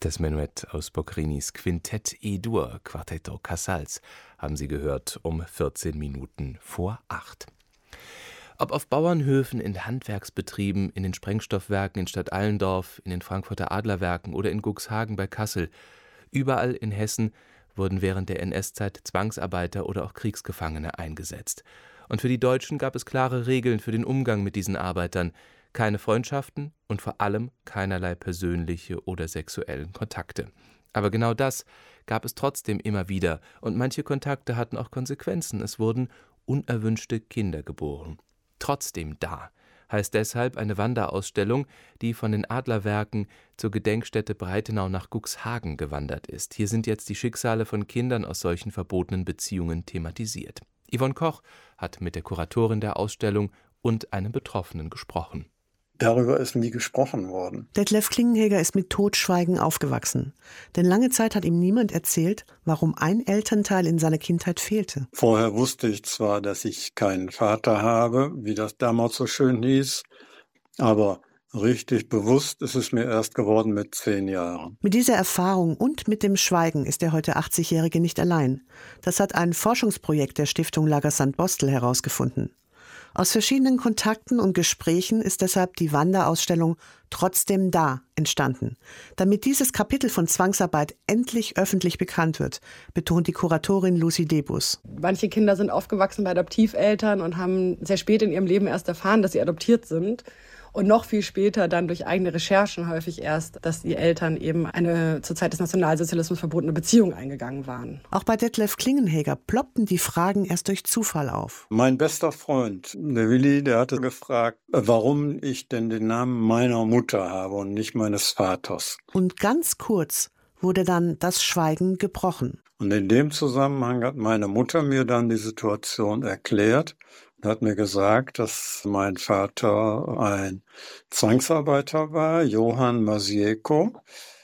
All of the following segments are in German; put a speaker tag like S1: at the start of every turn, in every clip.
S1: Das Menuett aus Boccarinis Quintett E-Dur, Quartetto Casals, haben Sie gehört um 14 Minuten vor 8. Ob auf Bauernhöfen, in Handwerksbetrieben, in den Sprengstoffwerken in Stadt Allendorf, in den Frankfurter Adlerwerken oder in Cuxhagen bei Kassel, überall in Hessen wurden während der NS-Zeit Zwangsarbeiter oder auch Kriegsgefangene eingesetzt. Und für die Deutschen gab es klare Regeln für den Umgang mit diesen Arbeitern: keine Freundschaften und vor allem keinerlei persönliche oder sexuellen Kontakte. Aber genau das gab es trotzdem immer wieder, und manche Kontakte hatten auch Konsequenzen. Es wurden unerwünschte Kinder geboren. Trotzdem da heißt deshalb eine Wanderausstellung, die von den Adlerwerken zur Gedenkstätte Breitenau nach Cuxhagen gewandert ist. Hier sind jetzt die Schicksale von Kindern aus solchen verbotenen Beziehungen thematisiert. Yvonne Koch hat mit der Kuratorin der Ausstellung und einem Betroffenen gesprochen.
S2: Darüber ist nie gesprochen worden.
S3: Detlef Klingenheger ist mit Totschweigen aufgewachsen. Denn lange Zeit hat ihm niemand erzählt, warum ein Elternteil in seiner Kindheit fehlte.
S2: Vorher wusste ich zwar, dass ich keinen Vater habe, wie das damals so schön hieß, aber richtig bewusst ist es mir erst geworden mit 10 Jahren.
S3: Mit dieser Erfahrung und mit dem Schweigen ist der heute 80-Jährige nicht allein. Das hat ein Forschungsprojekt der Stiftung Lager St. Bostel herausgefunden. Aus verschiedenen Kontakten und Gesprächen ist deshalb die Wanderausstellung Trotzdem da entstanden. Damit dieses Kapitel von Zwangsarbeit endlich öffentlich bekannt wird, betont die Kuratorin Lucy Debus.
S4: Manche Kinder sind aufgewachsen bei Adoptiveltern und haben sehr spät in ihrem Leben erst erfahren, dass sie adoptiert sind. Und noch viel später dann durch eigene Recherchen häufig erst, dass die Eltern eben eine zur Zeit des Nationalsozialismus verbotene Beziehung eingegangen waren.
S3: Auch bei Detlef Klingenheger ploppten die Fragen erst durch Zufall auf.
S2: Mein bester Freund, der Willi, der hatte gefragt, warum ich denn den Namen meiner Mutter habe und nicht meines Vaters.
S3: Und ganz kurz wurde dann das Schweigen gebrochen.
S2: Und in dem Zusammenhang hat meine Mutter mir dann die Situation erklärt. Er hat mir gesagt, dass mein Vater ein Zwangsarbeiter war, Johann Masieko,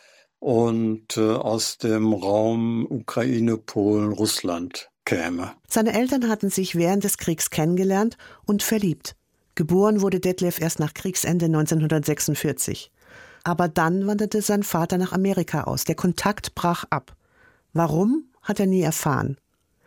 S2: und aus dem Raum Ukraine, Polen, Russland käme.
S3: Seine Eltern hatten sich während des Kriegs kennengelernt und verliebt. Geboren wurde Detlef erst nach Kriegsende 1946. Aber dann wanderte sein Vater nach Amerika aus. Der Kontakt brach ab. Warum, hat er nie erfahren.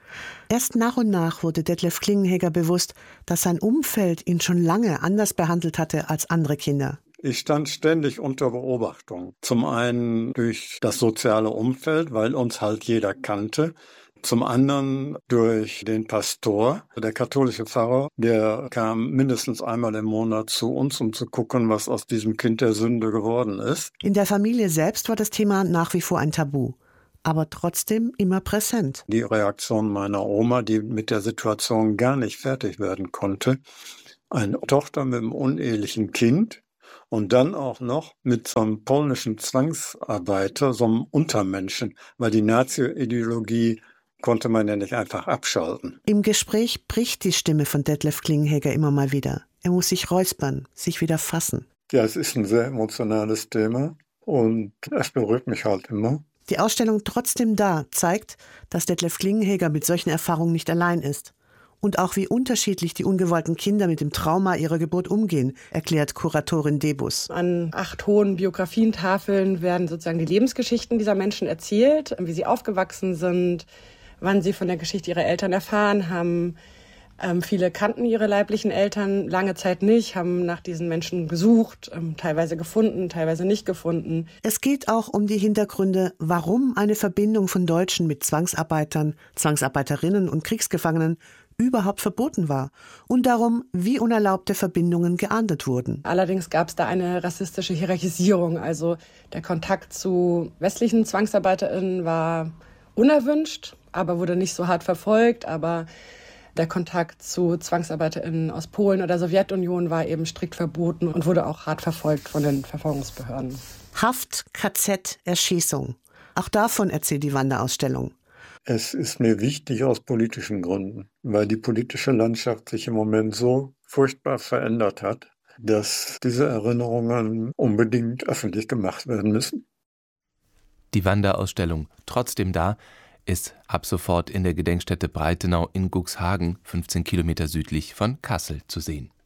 S3: Erst nach und nach wurde Detlef Klingenheger bewusst, dass sein Umfeld ihn schon lange anders behandelt hatte als andere Kinder.
S2: Ich stand ständig unter Beobachtung. Zum einen durch das soziale Umfeld, weil uns halt jeder kannte. Zum anderen durch den Pastor, der katholische Pfarrer, der kam mindestens einmal im Monat zu uns, um zu gucken, was aus diesem Kind der Sünde geworden ist.
S3: In der Familie selbst war das Thema nach wie vor ein Tabu, aber trotzdem immer präsent.
S2: Die Reaktion meiner Oma, die mit der Situation gar nicht fertig werden konnte. Eine Tochter mit einem unehelichen Kind und dann auch noch mit so einem polnischen Zwangsarbeiter, so einem Untermenschen, weil die Nazi-Ideologie konnte man ja nicht einfach abschalten.
S3: Im Gespräch bricht die Stimme von Detlef Klingenheger immer mal wieder. Er muss sich räuspern, sich wieder fassen.
S2: Ja, es ist ein sehr emotionales Thema und es berührt mich halt immer.
S3: Die Ausstellung Trotzdem da zeigt, dass Detlef Klingenheger mit solchen Erfahrungen nicht allein ist. Und auch wie unterschiedlich die ungewollten Kinder mit dem Trauma ihrer Geburt umgehen, erklärt Kuratorin Debus.
S4: An 8 hohen Biografientafeln werden sozusagen die Lebensgeschichten dieser Menschen erzählt, wie sie aufgewachsen sind, wann sie von der Geschichte ihrer Eltern erfahren haben. Viele kannten ihre leiblichen Eltern lange Zeit nicht, haben nach diesen Menschen gesucht, teilweise gefunden, teilweise nicht gefunden.
S3: Es geht auch um die Hintergründe, warum eine Verbindung von Deutschen mit Zwangsarbeitern, Zwangsarbeiterinnen und Kriegsgefangenen überhaupt verboten war und darum, wie unerlaubte Verbindungen geahndet wurden.
S4: Allerdings gab es da eine rassistische Hierarchisierung. Also der Kontakt zu westlichen ZwangsarbeiterInnen war unerwünscht, aber wurde nicht so hart verfolgt. Aber der Kontakt zu ZwangsarbeiterInnen aus Polen oder Sowjetunion war eben strikt verboten und wurde auch hart verfolgt von den Verfolgungsbehörden.
S3: Haft, KZ, Erschießung. Auch davon erzählt die Wanderausstellung.
S2: Es ist mir wichtig aus politischen Gründen, weil die politische Landschaft sich im Moment so furchtbar verändert hat, dass diese Erinnerungen unbedingt öffentlich gemacht werden müssen.
S1: Die Wanderausstellung Trotzdem da ist ab sofort in der Gedenkstätte Breitenau in Cuxhagen, 15 Kilometer südlich von Kassel, zu sehen.